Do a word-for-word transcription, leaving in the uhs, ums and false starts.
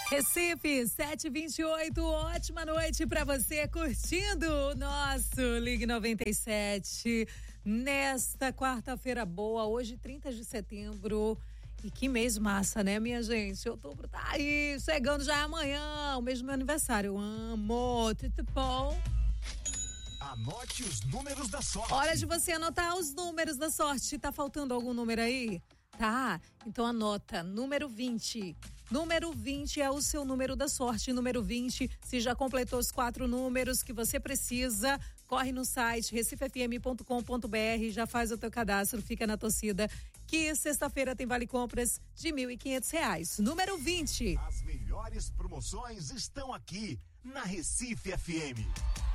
Recife, sete e vinte e oito, ótima noite pra você curtindo o nosso Ligue noventa e sete nesta quarta-feira boa, hoje trinta de setembro. E que mês massa, né, minha gente? Outubro tá aí, chegando já amanhã, o mês do meu aniversário. Eu amo, tudo bom? Anote os números da sorte. Hora de você anotar os números da sorte. Tá faltando algum número aí? Tá, então anota, número vinte. Número vinte é o seu número da sorte. Número vinte, se já completou os quatro números que você precisa, corre no site recife f m ponto com ponto b r, já faz o teu cadastro, fica na torcida, que sexta-feira tem vale compras de mil e quinhentos reais. Número vinte. As melhores promoções estão aqui na Recife F M.